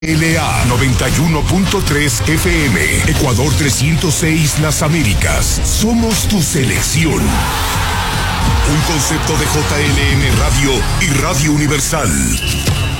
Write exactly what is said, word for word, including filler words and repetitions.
L A noventa y uno punto tres F M, Ecuador trescientos seis Las Américas. Somos tu selección. Un concepto de J L M Radio y Radio Universal.